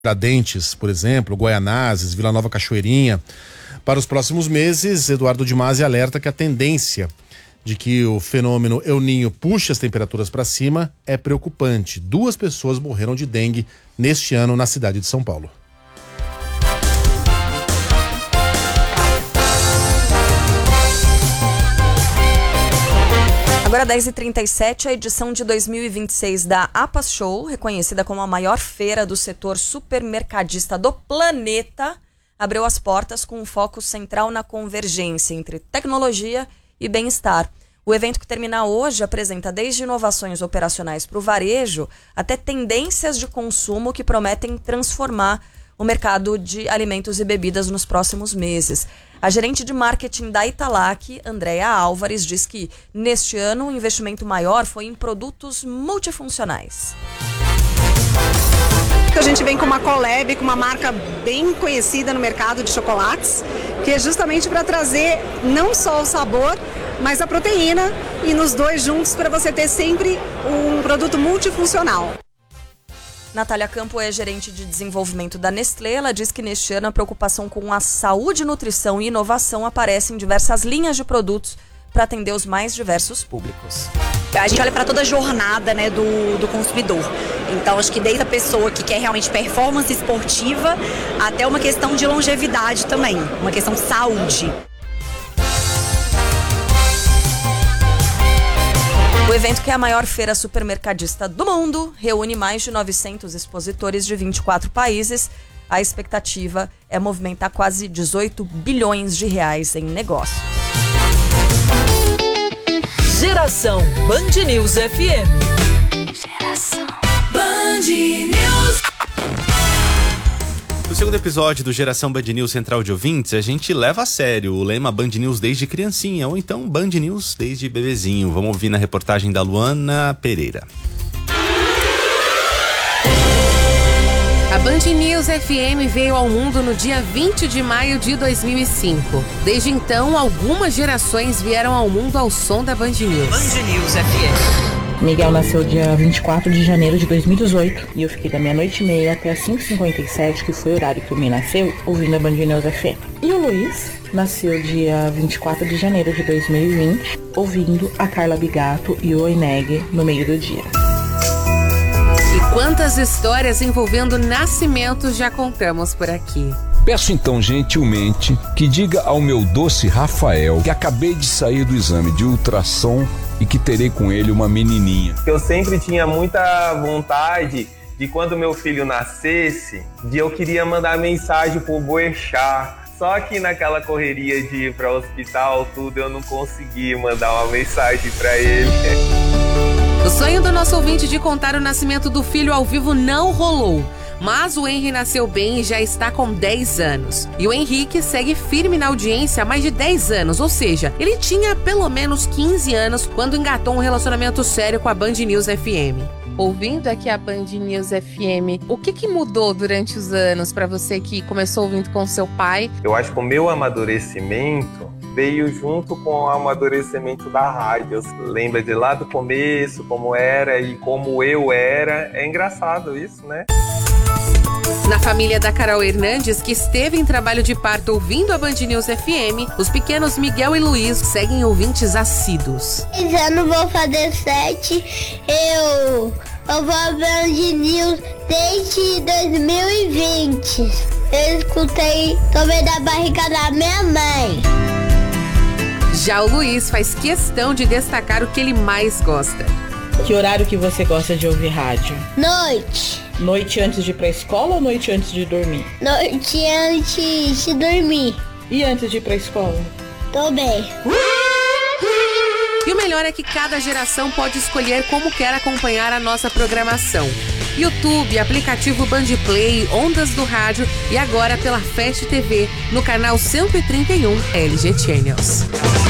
Tiradentes, por exemplo, Goianazes, Vila Nova Cachoeirinha. Para os próximos meses, Eduardo de Masi alerta que a tendência de que o fenômeno El Niño puxe as temperaturas para cima é preocupante. 2 pessoas morreram de dengue neste ano na cidade de São Paulo. Agora 10h37, a edição de 2026 da APAS Show, reconhecida como a maior feira do setor supermercadista do planeta, abriu as portas com um foco central na convergência entre tecnologia e bem-estar. O evento, que termina hoje, apresenta desde inovações operacionais para o varejo até tendências de consumo que prometem transformar o mercado de alimentos e bebidas nos próximos meses. A gerente de marketing da Italac, Andréa Álvares, diz que neste ano o investimento maior foi em produtos multifuncionais. A gente vem com uma collab, com uma marca bem conhecida no mercado de chocolates, que é justamente para trazer não só o sabor, mas a proteína, e nos dois juntos para você ter sempre um produto multifuncional. Natália Campo é gerente de desenvolvimento da Nestlé. Ela diz que neste ano a preocupação com a saúde, nutrição e inovação aparece em diversas linhas de produtos para atender os mais diversos públicos. A gente olha para toda a jornada, né, do consumidor. Então, acho que desde a pessoa que quer realmente performance esportiva até uma questão de longevidade também, uma questão de saúde. O evento, que é a maior feira supermercadista do mundo, reúne mais de 900 expositores de 24 países. A expectativa é movimentar quase 18 bilhões de reais em negócios. Geração Band News FM. Geração Band News. No segundo episódio do Geração Band News Central de Ouvintes, a gente leva a sério o lema Band News desde criancinha, ou então Band News desde bebezinho. Vamos ouvir na reportagem da Luana Pereira. A Band News FM veio ao mundo no dia 20 de maio de 2005. Desde então, algumas gerações vieram ao mundo ao som da Band News. Band News FM. Miguel nasceu dia 24 de janeiro de 2018 e eu fiquei da meia-noite e meia até as 5h57, que foi o horário que o Mi nasceu, ouvindo a Band News FM. E o Luiz nasceu dia 24 de janeiro de 2020, ouvindo a Carla Bigato e o Oineg no meio do dia. E quantas histórias envolvendo nascimentos já contamos por aqui. Peço então gentilmente que diga ao meu doce Rafael que acabei de sair do exame de ultrassom e que terei com ele uma menininha. Eu sempre tinha muita vontade de, quando meu filho nascesse, eu queria mandar mensagem pro Boechat. Só que naquela correria de ir para o hospital, tudo, eu não consegui mandar uma mensagem para ele. O sonho do nosso ouvinte de contar o nascimento do filho ao vivo não rolou. Mas o Henry nasceu bem e já está com 10 anos. E o Henrique segue firme na audiência há mais de 10 anos, ou seja, ele tinha pelo menos 15 anos quando engatou um relacionamento sério com a Band News FM. Ouvindo aqui a Band News FM, o que mudou durante os anos para você que começou ouvindo com seu pai? Eu acho que o meu amadurecimento veio junto com o amadurecimento da rádio. Lembra de lá do começo, como era e como eu era. É engraçado isso, né? Na família da Carol Hernandes, que esteve em trabalho de parto ouvindo a Band News FM, os pequenos Miguel e Luiz seguem ouvintes assíduos. Eu não vou fazer 7, eu vou a Band News desde 2020. Eu escutei também da barriga da minha mãe. Já o Luiz faz questão de destacar o que ele mais gosta. Que horário que você gosta de ouvir rádio? Noite. Noite antes de ir pra escola ou noite antes de dormir? Noite antes de dormir. E antes de ir pra escola? Também. E o melhor é que cada geração pode escolher como quer acompanhar a nossa programação. YouTube, aplicativo Bandplay, ondas do rádio e agora pela Fast TV, no canal 131 LG Channels.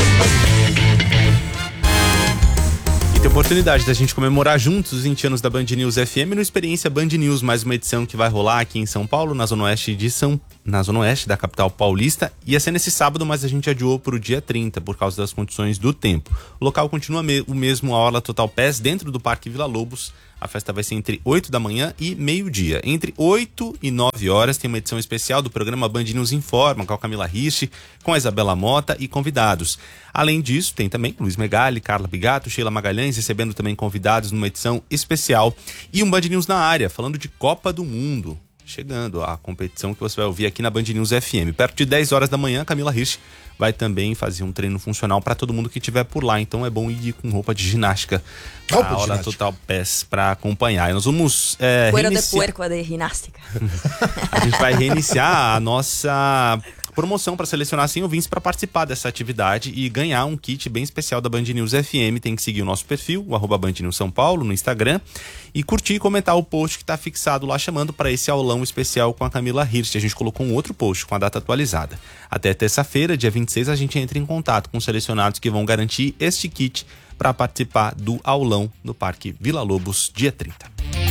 Tem oportunidade da gente comemorar juntos os 20 anos da Band News FM no Experiência Band News, mais uma edição que vai rolar aqui em São Paulo, na zona oeste da capital paulista. Ia ser nesse sábado, mas a gente adiou para o dia 30 por causa das condições do tempo. O local continua o mesmo, a Orla Total Pass, dentro do Parque Vila Lobos, A festa vai ser entre 8 da manhã e meio-dia. Entre 8 e 9 horas tem uma edição especial do programa Band News Informa, com a Camila Rich, com a Isabela Mota e convidados. Além disso, tem também Luiz Megali, Carla Bigato, Sheila Magalhães, recebendo também convidados numa edição especial. E um Band News na área, falando de Copa do Mundo. Chegando a competição que você vai ouvir aqui na Band News FM. Perto de 10 horas da manhã, Camila Rich vai também fazer um treino funcional para todo mundo que estiver por lá. Então é bom ir com roupa de ginástica a hora Total Pass para acompanhar. E nós vamos puerco de ginástica. A gente vai reiniciar a nossa promoção para selecionar 100 ouvintes para participar dessa atividade e ganhar um kit bem especial da Band News FM. Tem que seguir o nosso perfil, o @Band News São Paulo, no Instagram, e curtir e comentar o post que está fixado lá, chamando para esse aulão especial com a Camila Hirst. A gente colocou um outro post com a data atualizada. Até terça-feira, dia 26, a gente entra em contato com os selecionados que vão garantir este kit para participar do aulão no Parque Vila Lobos, dia 30.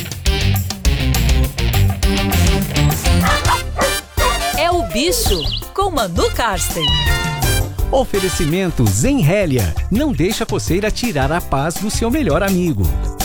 É o Bicho, com Manu Karsten. Oferecimento Zenrélia. Não deixa a coceira tirar a paz do seu melhor amigo.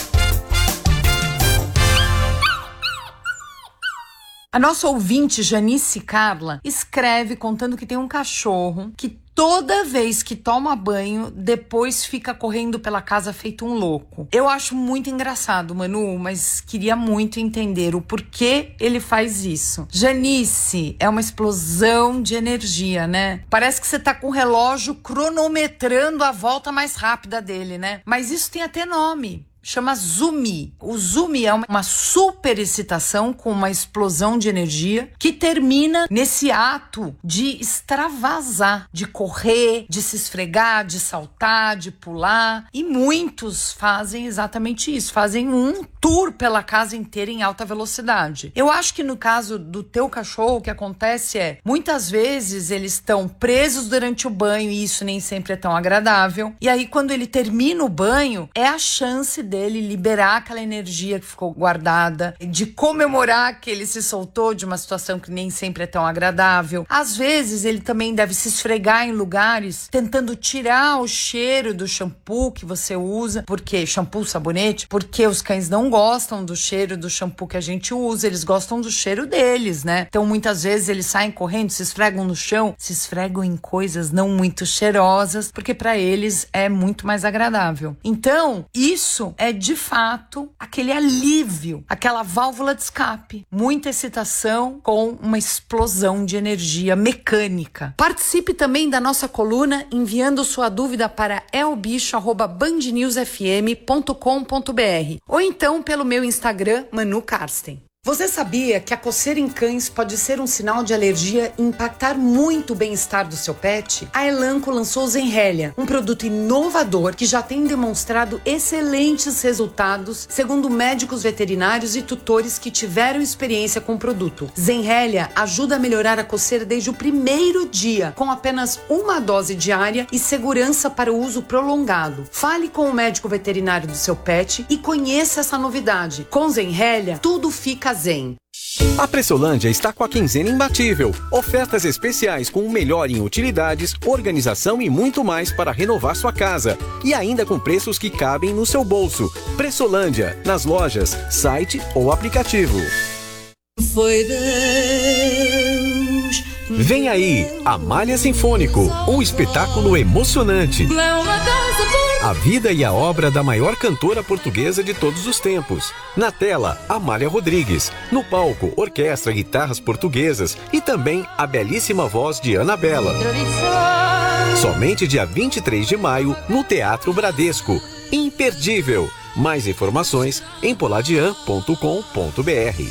A nossa ouvinte, Janice Carla, escreve contando que tem um cachorro que toda vez que toma banho, depois fica correndo pela casa feito um louco. Eu acho muito engraçado, Manu, mas queria muito entender o porquê ele faz isso. Janice, é uma explosão de energia, né? Parece que você tá com o relógio cronometrando a volta mais rápida dele, né? Mas isso tem até nome. Chama Zumi. O Zumi é uma super excitação com uma explosão de energia que termina nesse ato de extravasar, de correr, de se esfregar, de saltar, de pular. E muitos fazem exatamente isso, fazem um tour pela casa inteira em alta velocidade. Eu acho que no caso do teu cachorro, o que acontece é, muitas vezes eles estão presos durante o banho e isso nem sempre é tão agradável. E aí quando ele termina o banho, é a chance dele liberar aquela energia que ficou guardada, de comemorar que ele se soltou de uma situação que nem sempre é tão agradável. Às vezes ele também deve se esfregar em lugares tentando tirar o cheiro do shampoo que você usa, porque shampoo, sabonete, porque os cães não gostam do cheiro do shampoo que a gente usa, eles gostam do cheiro deles, né? Então muitas vezes eles saem correndo, se esfregam no chão, se esfregam em coisas não muito cheirosas, porque para eles é muito mais agradável. Então, isso é de fato aquele alívio, aquela válvula de escape. Muita excitação com uma explosão de energia mecânica. Participe também da nossa coluna enviando sua dúvida para elbicho@bandnewsfm.com.br ou então pelo meu Instagram, Manu Karsten. Você sabia que a coceira em cães pode ser um sinal de alergia e impactar muito o bem-estar do seu pet? A Elanco lançou Zenrélia, um produto inovador que já tem demonstrado excelentes resultados, segundo médicos veterinários e tutores que tiveram experiência com o produto. Zenrélia ajuda a melhorar a coceira desde o primeiro dia, com apenas uma dose diária e segurança para o uso prolongado. Fale com o médico veterinário do seu pet e conheça essa novidade. Com Zenrélia, tudo fica zen. A Pressolândia está com a quinzena imbatível. Ofertas especiais com o melhor em utilidades, organização e muito mais para renovar sua casa. E ainda com preços que cabem no seu bolso. Pressolândia, nas lojas, site ou aplicativo. Foi Deus. Vem aí, Amália Sinfônico, um espetáculo emocionante. A vida e a obra da maior cantora portuguesa de todos os tempos. Na tela, Amália Rodrigues. No palco, orquestra, guitarras portuguesas e também a belíssima voz de Anabela. Somente dia 23 de maio, no Teatro Bradesco. Imperdível. Mais informações em poladian.com.br.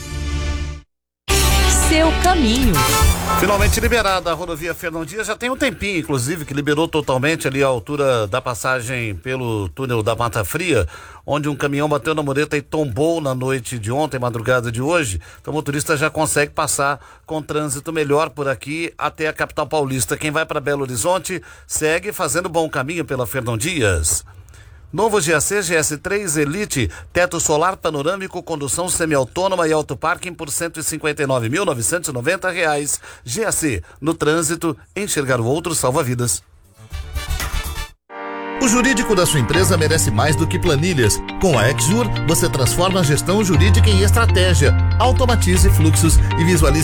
Seu caminho. Finalmente liberada a rodovia Fernão Dias, já tem um tempinho, inclusive, que liberou totalmente ali a altura da passagem pelo túnel da Mata Fria, onde um caminhão bateu na mureta e tombou na noite de ontem, madrugada de hoje. Então o motorista já consegue passar com trânsito melhor por aqui até a capital paulista. Quem vai para Belo Horizonte segue fazendo bom caminho pela Fernão Dias. Novo GAC GS3 Elite, teto solar panorâmico, condução semiautônoma e autoparking por R$ 159.990. GAC, no trânsito, enxergar o outro salva vidas. O jurídico da sua empresa merece mais do que planilhas. Com a Exjur, você transforma a gestão jurídica em estratégia, automatize fluxos e visualize